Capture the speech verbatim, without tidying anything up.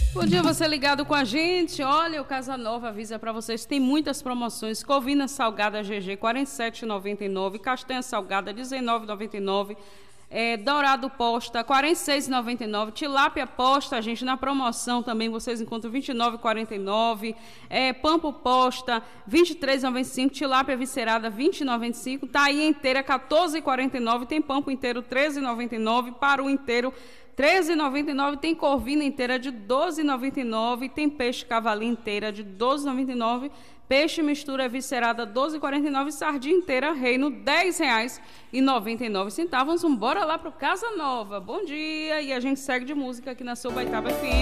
Bom dia, você ligado com a gente. Olha, o Casa Nova avisa para vocês, tem muitas promoções. Covina salgada G G, quarenta e sete reais e noventa e nove centavos. Castanha salgada, dezenove reais e noventa e nove centavos. É, dourado posta, quarenta e seis reais e noventa e nove centavos. Tilápia posta, gente, na promoção também vocês encontram vinte e nove reais e quarenta e nove centavos. É, pampo posta, vinte e três reais e noventa e cinco centavos. Tilápia viscerada, vinte reais e noventa e cinco centavos. Tainha inteira, quatorze reais e quarenta e nove centavos. Tem pampo inteiro, treze reais e noventa e nove centavos. Paru inteiro, treze reais e noventa e nove centavos. Tem corvina inteira de doze reais e noventa e nove centavos. Tem peixe cavalinho inteira de doze reais e noventa e nove centavos. Peixe mistura viscerada doze reais e quarenta e nove centavos. Sardinha inteira reino dez reais e noventa e nove centavos. Vamos embora lá para o Casa Nova. Bom dia, e a gente segue de música aqui na Sobaitaba F M.